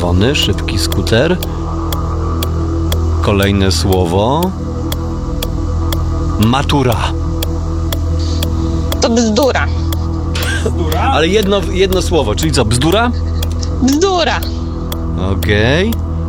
czerwony, szybki skuter. Kolejne słowo. Matura. To bzdura. Ale jedno słowo, czyli co, bzdura? Bzdura. Okej.